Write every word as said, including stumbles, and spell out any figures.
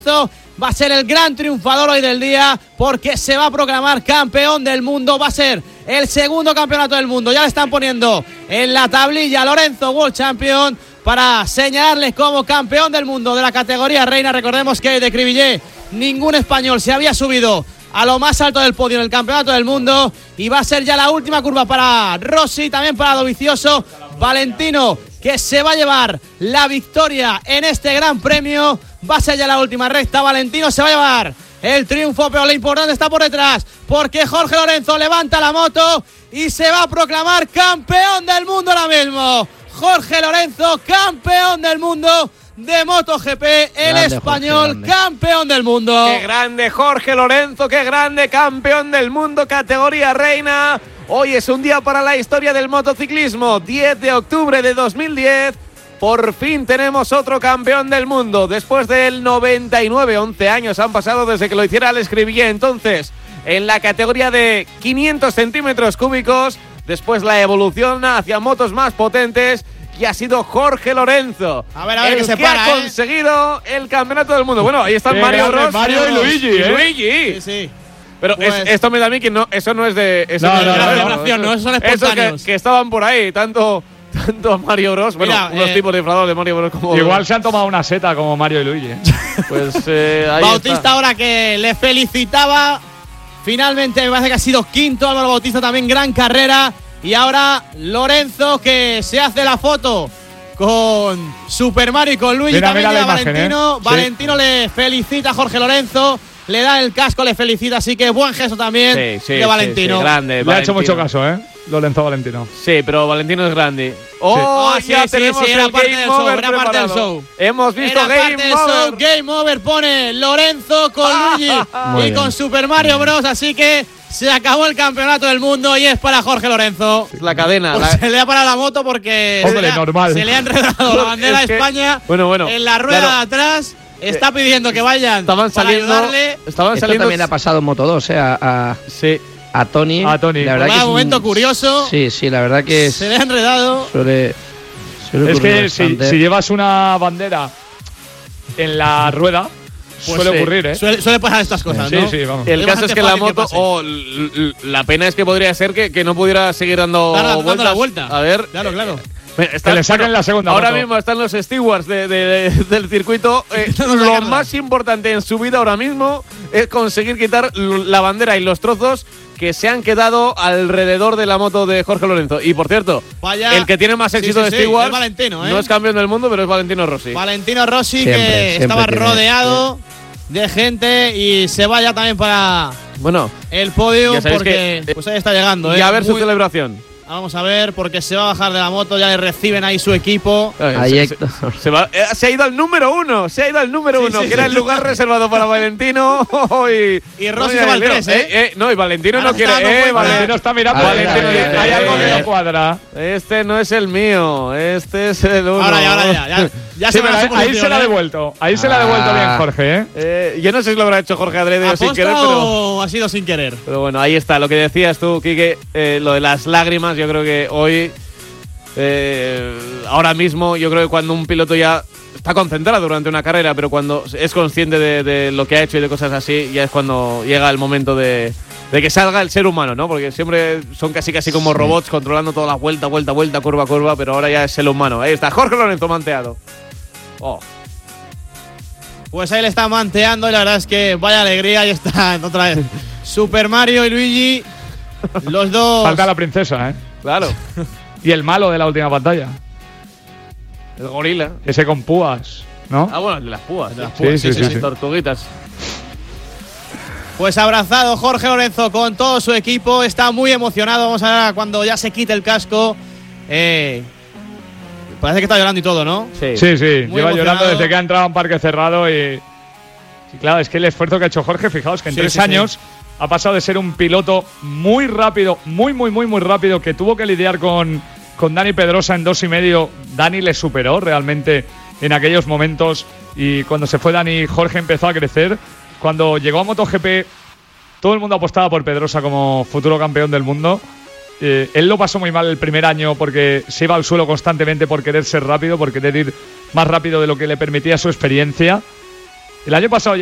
Va a ser el gran triunfador hoy del día porque se va a proclamar campeón del mundo. Va a ser el segundo campeonato del mundo. Ya le están poniendo en la tablilla Lorenzo World Champion para señalarles como campeón del mundo de la categoría reina. Recordemos que de Cribillé ningún español se había subido a lo más alto del podio en el campeonato del mundo. Y va a ser ya la última curva para Rossi, también para Dovizioso. Valentino, que se va a llevar la victoria en este gran premio. Va a ser ya la última recta. Valentino se va a llevar el triunfo, pero lo importante está por detrás, porque Jorge Lorenzo levanta la moto y se va a proclamar campeón del mundo ahora mismo. Jorge Lorenzo, campeón del mundo de MotoGP, el grande español, Jorge, campeón del mundo. Qué grande Jorge Lorenzo, qué grande, campeón del mundo, categoría reina. Hoy es un día para la historia del motociclismo. diez de octubre de dos mil diez. Por fin tenemos otro campeón del mundo. Después del noventa y nueve, once años han pasado desde que lo hiciera Alex Cribillé. Entonces, en la categoría de quinientos centímetros cúbicos, después la evolución hacia motos más potentes, y ha sido Jorge Lorenzo a ver, a ver, el que, se que para, ha ¿eh? conseguido el campeonato del mundo. Bueno, ahí están sí, Mario Bros, Mario y Luigi, ¿eh? Luigi. Sí, sí. Pero pues, es, esto me da a mí que no, eso no es de... Eso no, no, no, es de no, la no, celebración, no, no, esos son espontáneos. Esos que, que estaban por ahí, tanto... Tanto Mario Bros. Bueno, mira, unos eh, tipos de infladores de Mario Bros. Como igual se han tomado una seta como Mario y Luigi. Pues eh, ahí Bautista está. Ahora que le felicitaba. Finalmente me parece que ha sido quinto. Álvaro Bautista también gran carrera. Y ahora Lorenzo que se hace la foto con Super Mario y con Luigi. Mira, también mira la Valentino. imagen, ¿eh? Valentino sí. Le felicita a Jorge Lorenzo. Le da el casco, le felicita. Así que buen gesto también sí, sí, de Valentino. Sí, sí, grande, Le Valentino. ha hecho mucho caso, ¿eh? Lorenzo Valentino. Sí, pero Valentino es grande. ¡Oh! Sí. Ya Oh, sí, tenemos sí, sí, era el parte Game del show, Over era parte del preparado. show. Hemos visto Era Game parte del Over. show. Game Over pone Lorenzo con Luigi Muy y bien. con Super Mario Bros. Así que se acabó el campeonato del mundo y es para Jorge Lorenzo. La cadena. Pues La... se le ha parado la moto porque Hombre, se, le ha, normal. se le ha enredado la bandera Es que- de España bueno, bueno, en la rueda claro. de atrás. Está pidiendo que vayan Estaban para saliendo. ayudarle. Estaban Esto saliendo. también le ha pasado en Moto dos, ¿eh? A, a, Sí. a Tony. A Tony. La verdad Vaya que es un momento curioso. Sí, sí, la verdad que es, Se le ha enredado. suele, suele Es ocurrir que si, bastante. si llevas una bandera en la rueda, Pues suele sí, ocurrir, ¿eh? Suele, suele pasar estas cosas, Sí, ¿no? sí, vamos. El Es caso es bastante que la fácil que moto. pase. Oh, l- l- la pena es que podría ser que, que no pudiera seguir dando Dar la- dando vueltas. la vuelta. A ver. Claro, claro. Está, Que le saquen la segunda Ahora moto. mismo están los stewards de, de- de- del circuito. Eh, Intentando lo sacarla. más importante en su vida ahora mismo es conseguir quitar l- la bandera y los trozos que se han quedado alrededor de la moto de Jorge Lorenzo. Y por cierto, Vaya. el que tiene más Sí, éxito sí, de sí, stewards es Valentino, ¿eh? no es campeón del mundo, pero es Valentino Rossi. Valentino Rossi, Siempre, que siempre estaba tiene- rodeado de gente y se vaya también para Bueno, el podio Ya sabéis porque que, eh, pues ahí está llegando, ¿eh? y a ver su Muy- celebración. Vamos a ver, porque se va a bajar de la moto, ya le reciben ahí su equipo. Ahí se, Héctor. se- se va- eh, se ha ido al número uno, se ha ido al número Sí, uno, sí, que era sí. el lugar reservado para Valentino. y Y Rossi no, se va al Leo, tres, ¿eh? eh, No, y Valentino Ahora no se está quiere. dando Eh, cuenta. Valentino Valentino está mirando. A ver, Valentino a ver, dice, a ver, hay a algo ver. que no cuadra. Este no es el mío, este es el uno. Ahora ya, ahora ya. Ya, ya Sí, se me pero da ahí, su ahí posición, se la ha ¿eh? devuelto. Ahí se la ha devuelto Ah. bien Jorge, ¿eh? Eh, yo no sé si lo habrá hecho Jorge Adrede o sin ¿Aposta querer, pero. o ha sido sin querer? Pero bueno, ahí está, lo que decías tú, Quique, eh, lo de las lágrimas, yo creo que hoy, eh, ahora mismo, yo creo que cuando un piloto ya está concentrado durante una carrera, pero cuando es consciente de, de lo que ha hecho y de cosas así, ya es cuando llega el momento de, de que salga el ser humano, ¿no? Porque siempre son casi casi como robots controlando toda la vuelta, vuelta, vuelta, curva, curva, pero ahora ya es el humano. Ahí está, Jorge Lorenzo manteado. Oh. Pues ahí le está manteando y la verdad es que vaya alegría. Ahí está otra vez Super Mario y Luigi. Los dos. Falta la princesa, ¿eh? Claro, Y el malo de la última pantalla. el gorila. Ese con púas, ¿no? Ah, bueno, el de las púas. De las Sí, púas, sí, sí, las sí. tortuguitas. Pues abrazado Jorge Lorenzo con todo su equipo. Está muy emocionado. Vamos a ver cuando ya se quite el casco. Eh, parece que está llorando y todo, ¿no? Sí. Sí, sí. Muy Lleva llorando emocionado. desde que ha entrado a un parque cerrado y… Sí, claro, es que el esfuerzo que ha hecho Jorge, fijaos que en Sí, tres sí, sí. años ha pasado de ser un piloto muy rápido, muy, muy, muy, muy rápido, que tuvo que lidiar con, con Dani Pedrosa en dos y medio. Dani le superó realmente en aquellos momentos y cuando se fue Dani, Jorge empezó a crecer. Cuando llegó a MotoGP, todo el mundo apostaba por Pedrosa como futuro campeón del mundo. Eh, él lo pasó muy mal el primer año porque se iba al suelo constantemente por querer ser rápido, por querer ir más rápido de lo que le permitía su experiencia. El año pasado